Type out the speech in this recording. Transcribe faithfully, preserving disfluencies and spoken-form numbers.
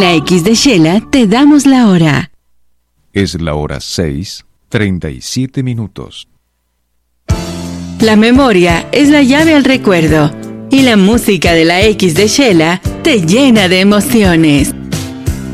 la X de Shela te damos la hora. Es la hora seis, treinta y siete minutos. La memoria es la llave al recuerdo y la música de la X de Shela te llena de emociones.